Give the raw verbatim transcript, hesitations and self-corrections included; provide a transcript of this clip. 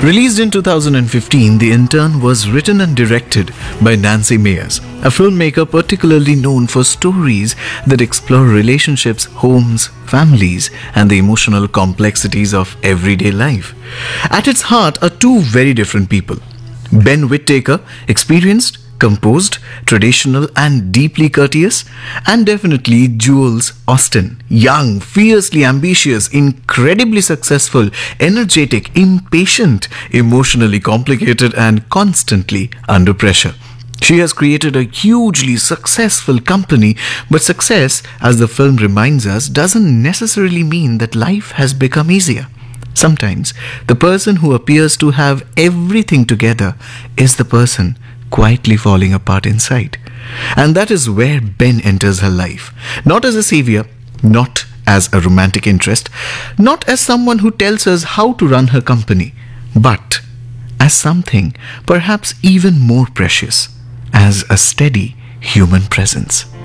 Released in two thousand fifteen, The Intern was written and directed by Nancy Meyers, a filmmaker particularly known for stories that explore relationships, homes, families, and the emotional complexities of everyday life. At its heart are two very different people. Ben Whittaker, experienced, composed, traditional, and deeply courteous, and definitely Jules Austen, young, fiercely ambitious, incredibly successful, energetic, impatient, emotionally complicated, and constantly under pressure. She has created a hugely successful company, but success, as the film reminds us, doesn't necessarily mean that life has become easier. Sometimes, the person who appears to have everything together is the person quietly falling apart inside. And that is where Ben enters her life. Not as a savior, not as a romantic interest, not as someone who tells us how to run her company, but as something perhaps even more precious, as a steady human presence.